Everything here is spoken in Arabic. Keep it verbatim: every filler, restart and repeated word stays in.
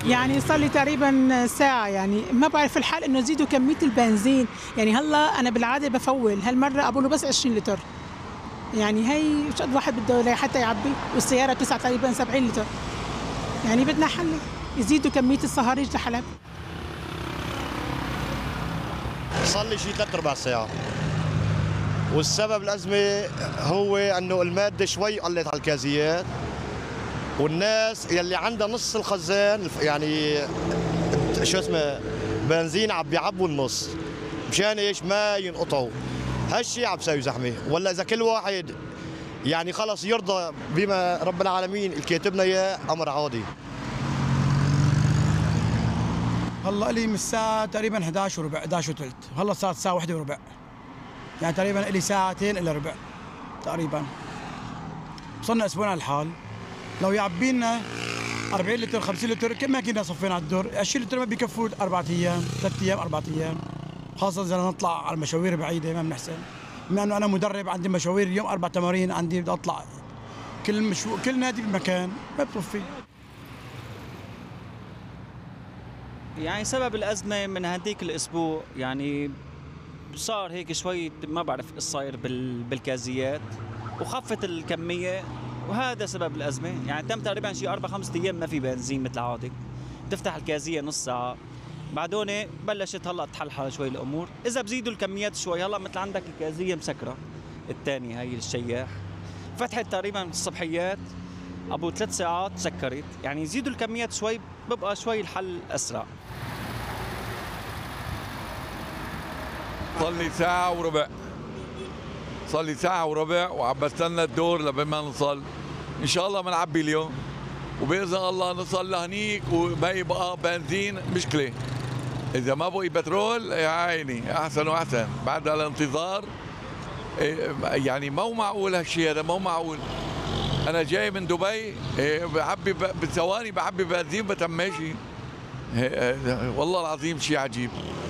يعني صار لي تقريبا ساعة، يعني ما بعرف الحال انه يزيدوا كمية البنزين. يعني هلا انا بالعادة بفول، هالمرة ابو له بس عشرين لتر. يعني هي مش قد واحد بده حتى يعبي، والسيارة بتسعة تقريبا سبعين لتر. يعني بدنا حل يزيدوا كمية الصهاريج لحلب. صار لي شيء ثلاث ارباع ساعة، والسبب الأزمة هو أنه المادة شوي قلت على الكازيات، والناس يلي عندها نص الخزان يعني شو اسمه بنزين عم بيعبوا النص، مشان ايش ما ينقطعوا. هالشيء عم بسوي زحمة. ولا إذا كل واحد يعني خلص يرضى بما رب العالمين الكاتبنا اياه أمر عادي. هلا لي من الساعة تقريبا إحدى عشر وربع، إحدى عشر وثلث، هلا صارت الساعة واحدة وربع. يعني تقريبا لي ساعتين إلا ربع تقريبا. وصلنا أسبوعنا الحال، لو يعبي لنا أربعين لتر خمسين لتر كم ما كنا صفينا على الدور، عشرين لتر ما بيكفوا أربعة أيام، ثلاث أيام، أربعة أيام. خاصة إذا نطلع على مشاوير بعيدة ما بنحسن. بما إنه أنا مدرب عندي مشاوير اليوم أربع تمارين عندي بدي أطلع كل مشو... كل نادي بمكان ما بتصفي. يعني سبب الأزمة من هديك الأسبوع يعني صار هيك شوي ما بعرف ايش صاير بالكازيات وخفت الكمية، وهذا سبب الأزمة. يعني تم تقريبا شي أربع خمس أيام ما في بنزين مثل عادي، تفتح الكازية نص ساعة، بعدون بلشت هلا تحلحل شوي الأمور. إذا بزيدوا الكميات شوي هلا مثل عندك الكازية مسكرة الثانية هي الشياح فتحت تقريبا الصبحيات أبو ثلاث ساعات سكرت، يعني يزيدوا الكميات شوي ببقى شوي الحل أسرع. صار لي ساعة وربع، صار لي ساعة وربع وعم بستنى الدور لبما نوصل. إن شاء الله بنعبي اليوم، وبإذن الله نوصل لهنيك وما يبقى بنزين مشكلة. إذا ما بقي بترول يا عيني أحسن وأحسن. بعد الانتظار يعني مو معقول هالشيء هذا، مو معقول. أنا جاي من دبي بعبي بثواني بعبي بنزين بتم ماشي. والله العظيم شيء عجيب.